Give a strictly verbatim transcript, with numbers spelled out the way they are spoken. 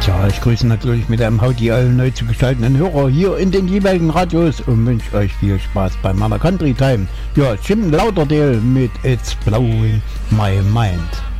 Ja, ich grüße natürlich mit einem Howdy alle neu zu gestaltenden Hörer hier in den jeweiligen Radios und wünsche euch viel Spaß bei meiner Country Time. Ja, Jim Lauderdale mit It's Blowing My Mind.